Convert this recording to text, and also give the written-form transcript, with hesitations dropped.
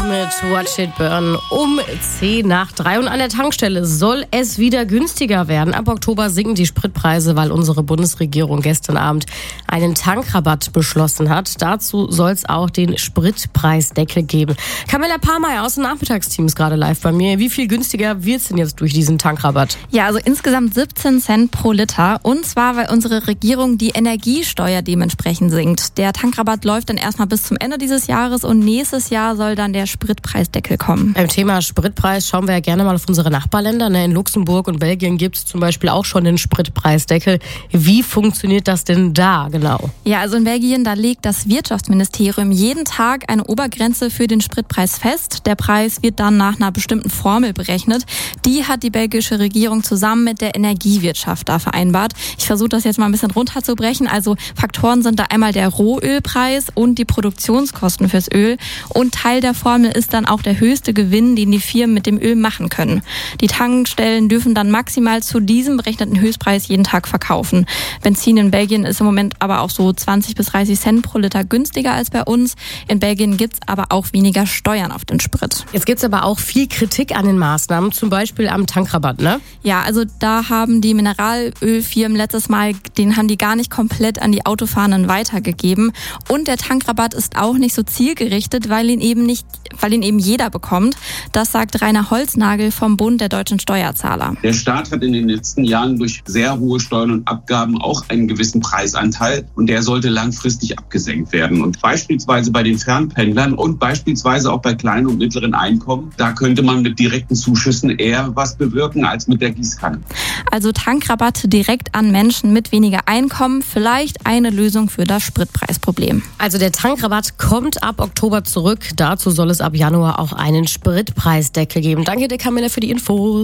mit Watch It Burn um 2:10. Und an der Tankstelle soll es wieder günstiger werden. Ab Oktober sinken die Spritpreise, weil unsere Bundesregierung gestern Abend einen Tankrabatt beschlossen hat. Dazu soll es auch den Spritpreisdeckel geben. Camilla Pahrmeier aus dem Nachmittagsteam ist gerade live bei mir. Wie viel günstiger wird es denn jetzt durch diesen Tankrabatt? Ja, also insgesamt 17 Cent pro Liter. Und zwar, weil unsere Regierung die Energiesteuer dementsprechend sinkt. Der Tankrabatt läuft dann erstmal bis zum Ende dieses Jahres und nächstes Jahr soll dann der Spritpreisdeckel kommen. Beim Thema Spritpreis schauen wir ja gerne mal auf unsere Nachbarländer. In Luxemburg und Belgien gibt es zum Beispiel auch schon den Spritpreisdeckel. Wie funktioniert das denn da genau? Ja, also in Belgien, da legt das Wirtschaftsministerium jeden Tag eine Obergrenze für den Spritpreis fest. Der Preis wird dann nach einer bestimmten Formel berechnet. Die hat die belgische Regierung zusammen mit der Energiewirtschaft da vereinbart. Ich versuche das jetzt mal ein bisschen runterzubrechen. Also Faktoren sind da einmal der Rohölpreis und die Produktionskosten fürs Öl. Und Teil der Formel ist dann auch der höchste Gewinn, den die Firmen mit dem Öl machen können. Die Tankstellen dürfen dann maximal zu diesem berechneten Höchstpreis jeden Tag verkaufen. Benzin in Belgien ist im Moment aber auch so 20 bis 30 Cent pro Liter günstiger als bei uns. In Belgien gibt's aber auch weniger Steuern auf den Sprit. Jetzt gibt's aber auch viel Kritik an den Maßnahmen, zum Beispiel am Tankrabatt, ne? Ja, also da haben die Mineralölfirmen letztes Mal, den haben die gar nicht komplett an die Autofahrenden weitergegeben. Und der Tankrabatt ist auch nicht so zielgerichtet, weil ihn eben jeder bekommt. Das sagt Rainer Holznagel vom Bund der deutschen Steuerzahler. Der Staat hat in den letzten Jahren durch sehr hohe Steuern und Abgaben auch einen gewissen Preisanteil und der sollte langfristig abgesenkt werden. Und beispielsweise bei den Fernpendlern und beispielsweise auch bei kleinen und mittleren Einkommen, da könnte man mit direkten Zuschüssen eher was bewirken als mit der Gießkanne. Also Tankrabatte direkt an Menschen mit weniger Einkommen, vielleicht eine Lösung für das Spritpreisproblem. Also der Tankrabatt kommt ab Oktober zurück. Dazu soll es ab Januar auch einen Spritpreisdeckel geben. Danke dir, Camilla, für die Infos.